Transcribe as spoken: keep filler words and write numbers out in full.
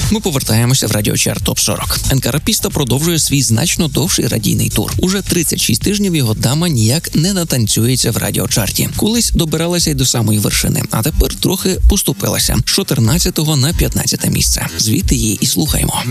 Ми повертаємося в радіочарт топ сорок. Енкарапіста продовжує свій значно довший радійний тур. Уже тридцять шість тижнів його дама ніяк не натанцюється в радіочарті. Колись добиралася й до самої вершини, а тепер трохи поступилася з чотирнадцятого на п'ятнадцяте місце. Звідти її і слухаємо.